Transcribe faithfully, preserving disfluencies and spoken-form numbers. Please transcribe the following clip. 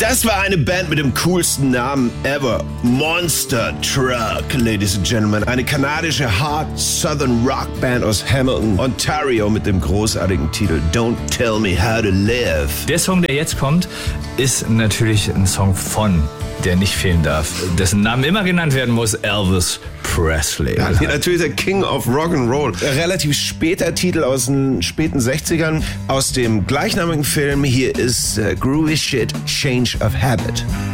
Das war eine Band mit dem coolsten Namen ever. Monster Truck, Ladies and Gentlemen. Eine kanadische Hard Southern Rock Band aus Hamilton, Ontario mit dem großartigen Titel Don't Tell Me How to Live. Der Song, der jetzt kommt, ist natürlich ein Song von, der nicht fehlen darf, dessen Namen immer genannt werden muss, Elvis Presley. Ja, natürlich der King of Rock'n'Roll. Relativ später Titel aus den späten sechzigern aus dem gleichnamigen Film. Hier ist uh, Groovy Shit, Change of Habit.